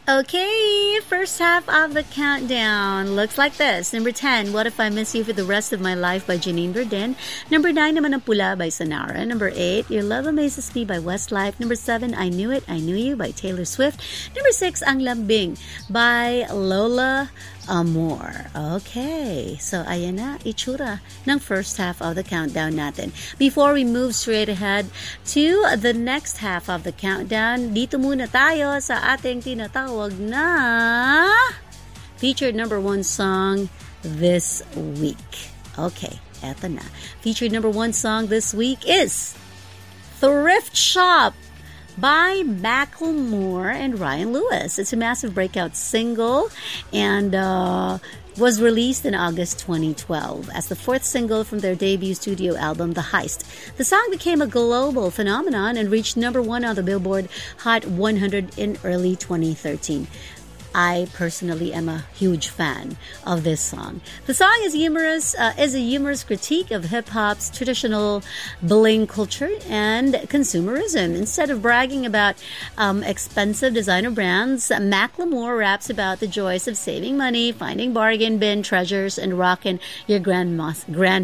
Okay, first half of the countdown looks like this. Number 10, What If I Miss You for the Rest of My Life by Janine Verdin. Number 9 naman ang Pula by Sonara. Number 8, Your Love Amazes Me by Westlife. Number 7, I Knew It, I Knew You by Taylor Swift. Number 6, Ang Lambing by Lola Amor. Okay, so ayan na, itsura ng first half of the countdown natin. Before we move straight ahead to the next half of the countdown, dito muna tayo sa ating tinatawag na featured number 1 song this week. Okay, eto na. Featured number 1 song this week is Thrift Shop by Macklemore and Ryan Lewis. It's a massive breakout single and was released in August 2012 as the 4th single from their debut studio album, The Heist. The song became a global phenomenon and reached number 1 on the Billboard Hot 100 in early 2013. I personally am a huge fan of this song. The song is a humorous critique of hip-hop's traditional bling culture and consumerism. Instead of bragging about expensive designer brands, Macklemore raps about the joys of saving money, finding bargain bin treasures, and rocking your grandma's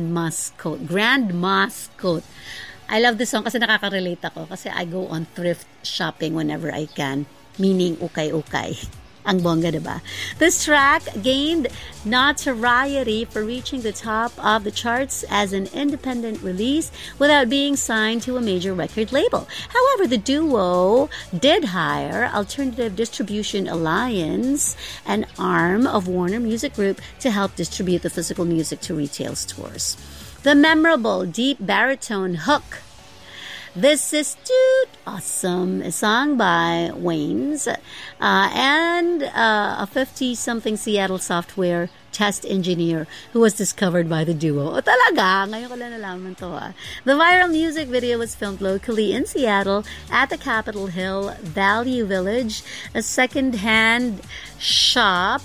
coat. I love this song kasi nakaka-relate ako kasi I go on thrift shopping whenever I can, meaning ukay-ukay. Ang bongga, diba? This track gained notoriety for reaching the top of the charts as an independent release without being signed to a major record label. However, the duo did hire Alternative Distribution Alliance, an arm of Warner Music Group, to help distribute the physical music to retail stores. The memorable deep baritone hook, This Is Dude Awesome, a song by Wayne's and a 50-something Seattle software test engineer who was discovered by the duo. O talaga, ngayon ko lang nalaman to. The viral music video was filmed locally in Seattle at the Capitol Hill Value Village, a second-hand shop.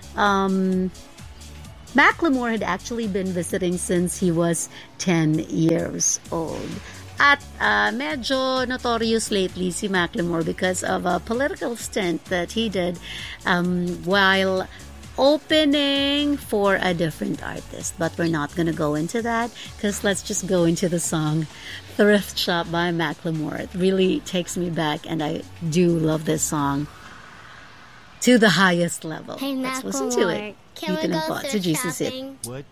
Macklemore had actually been visiting since he was 10 years old. At medyo notorious lately si Macklemore because of a political stint that he did while opening for a different artist. But we're not going to go into that because let's just go into the song Thrift Shop by Macklemore. It really takes me back and I do love this song to the highest level. Hey, let's listen to it. Can we go thrift shopping? What?